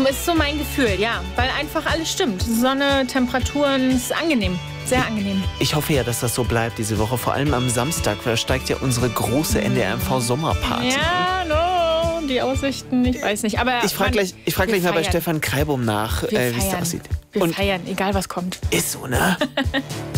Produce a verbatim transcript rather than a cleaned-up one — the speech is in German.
ist so mein Gefühl, ja. Weil einfach alles stimmt. Sonne, Temperaturen, ist angenehm. Sehr angenehm. Ich hoffe ja, dass das so bleibt diese Woche. Vor allem am Samstag, da steigt ja unsere große N D R M V-Sommerparty. Ja, no, die Aussichten, ich weiß nicht. Aber ich frage gleich, ich frag gleich mal bei Stefan Kreibum nach, äh, wie es da aussieht. Wir Und feiern, egal was kommt. ist so, ne?